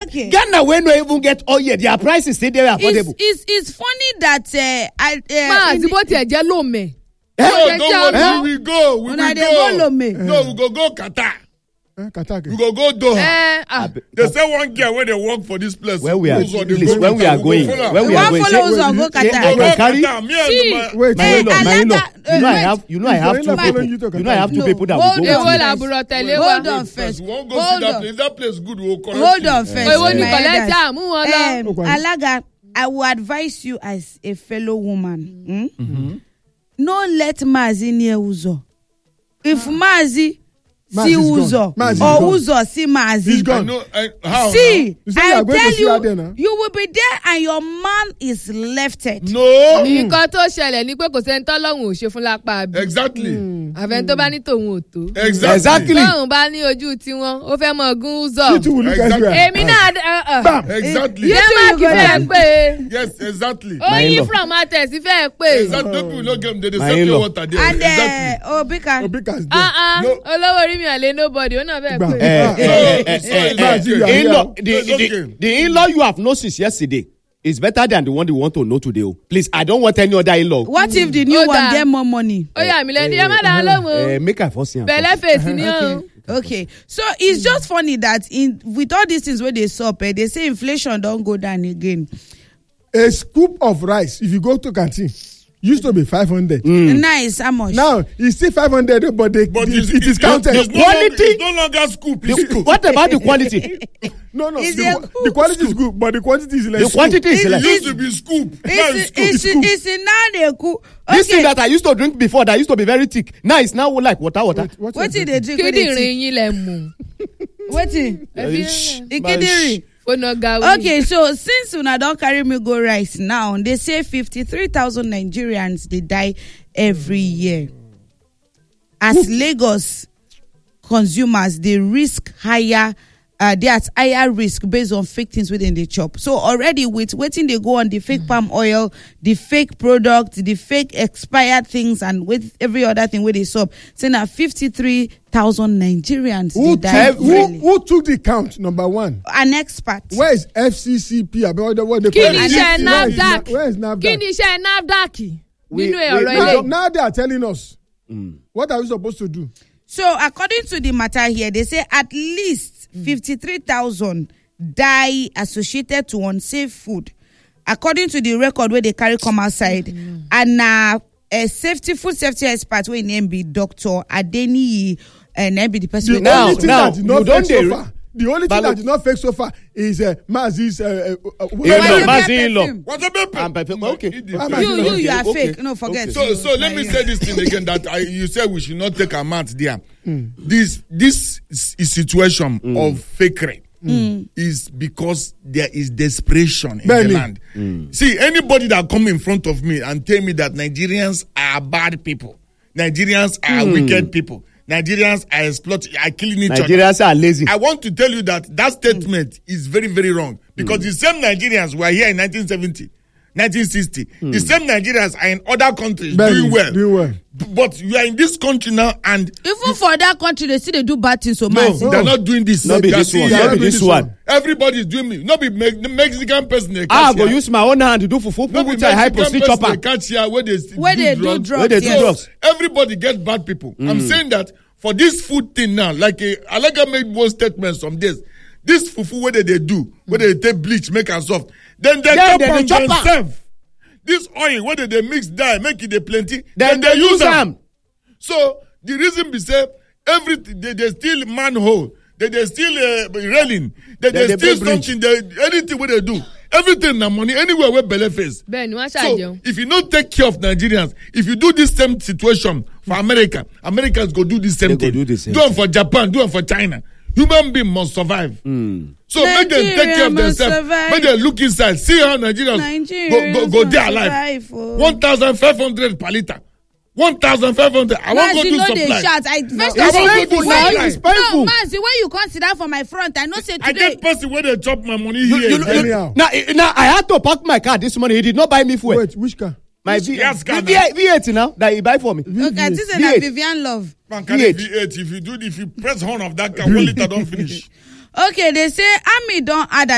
Okay. Ghana when no even get oil, their price is still there affordable. It's funny that No, we will go. We When I will dey go go. Lome. No, we go Qatar. Qatar. We go Doha. They say one girl when they work for this place. Where we are, who's on the please, go when we are Qatar, going, go follow. when we You are want going, follow us or go I Qatar? can Go carry. Qatar. Me and See. my- Wait, My in-law, Alaga, you know I have two people. You know I have two people that will go Hold with on. me. Hold on first. We won't go see Hold that on. place. That place good. We'll collect Hold you. on first. Alaga, I will advise you as a fellow woman. No let Mazi near Uzo. If Mazi see Uzo or Uzo see Mazi, He's I gone. know. How? see, You say you I are going to tell see her there now? you will be there and your man is lefted. No. nǹkan tó ṣẹlẹ̀ ni pé kò sẹ́ni tọ́lọ́hún ò ṣe fún lápá bí. Exactly. àfẹn tó bá ní tòun ò tó. Exactly. tóun bá ní ojú tiwọn ó fẹ́ mọ gún zọ. You two will look Exactly. everywhere. èmi náà Bam. Exactly. denmark fẹ́ pé Yes, exactly. oyin from atex fẹ́ pé. Exactly. People no game. They My sell in-law. pure water there. And Exactly. Obika, Obika's there. No. olówó orí mi àlè nobody ó náà fẹ́ Gbà. pé. Okay. In-law, It's okay. the in-law you have known since yesterday is better than the one you want to know today. Please, I don't want any other in-law. what if the new Hold one on. get more money? ó yà mí lẹ́nu ẹ má dàá lóhùn. Make I force him. bẹ̀lẹ́ fèsì ni ó. Okay, so it's just funny that with all these things where they sup, they say inflation don't go down again. A scoop of rice, if you go to canteen, used to be 500. Nice, how much? Now it's still 500, but it is counted. the quality- It's no longer scoop. It's scoop. What about the quality? No, Is it a the quality is good, but the quantity is less. The quantity is It less. It used to be scoop. Now it's scoop. It's now they cool. This thing Okay, that I used to drink before that used to be very thick. Now it's now like water. what did they drink? What they kíndìnrín drink? yín lẹ mú. What in? Ikidiri. fónà gawi. Okay, so since una don carry me go rice now, they say 53,000 Nigerians they die every year. As Lagos consumers, they risk higher. They at higher risk based on fake things within the chop. So already with waiting they go on the fake palm oil, the fake product, the fake expired things, and with every other thing where they sub. Saying that 53,000 Nigerians they die. Who took the count? Number one. An expert. Where is FCCP? What they kí call ni it? iṣẹ́ NAFDAC Where is NAFDAC? kí ni iṣẹ́ NAFDAC nínú wait, ọ̀rọ̀ Now, ilé. now they are telling us. What are we supposed to do? So according to the matter here, they say at least 53,000 die associated to unsafe food. According to the record where they carry come outside, and a food safety expert where name be Dr. Adeniyi, and name be the person. The Now, only thing now, that is not you don't fake so dey- far. The only thing that is not fake so far is Mazi's. What's a baby? Okay. You are Okay. fake. No, forget. Okay. So let me say this thing again that you said we should not take a mat there. This is situation of fakery is because there is desperation in the land. See, anybody that come in front of me and tell me that Nigerians are bad people, Nigerians are wicked people, Nigerians are exploiting, are killing each other. Nigerians are lazy. I want to tell you that statement is very, very wrong. Because the same Nigerians were here in 1970, 1960. The same Nigerians are in other countries doing well. But you are in this country now and... Even for that country, they see they do bad things so much. No, they're not doing this. Not be They are this still one. here. Not be this one. Everybody is doing me. Not be the Mexican person they I catch go here. use my own hand to do fufu. Not be Put a high Mexican proceed person they chopper. catch here where They do drugs. Where they do yes. drugs. Everybody get bad people. I'm saying that for this food thing now, like Alaga made one statement some days. This fufu where they do, where they take bleach, make it soft. Then they chop and themselves. This oil, where they mix dye, make it plenty. Then they use them. So the reason be say everything they steal manhole, they steal railing, they steal something, anything where they do. Everything na money anywhere where belle face. bẹ́ẹ̀ni wọ́n So ṣàjẹun. if you don't take care of Nigerians, if you do this same situation for America, Americans go do the same They thing. go do the same do it for Japan, do it for China. Human being must survive. So make them take care of themselves. Make them look inside. See how Nigerians go there alive. 1,500 per liter. 1,500. I want to go do supply. It's painful. Mazi, when you consider for my front, I know say I today. get person where they chop my money here. Anyhow. Now I had to park my car this morning. He did not buy me fuel. Wait, which car? My Yes, car now. V8 now that he buy for me. Okay, this is V8. a Vivian Love. Man, can it V8? If you press horn of that car, 1 liter don't finish. Okay, they say Army don't add